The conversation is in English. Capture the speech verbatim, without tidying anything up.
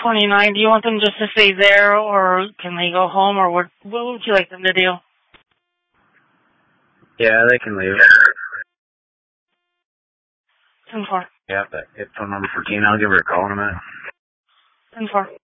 twenty-nine. Do you want them just to stay there, or can they go home, or what, what would you like them to do? Yeah, they can leave. ten four. Yeah, but hit phone number fourteen. I'll give her a call in a minute. ten four.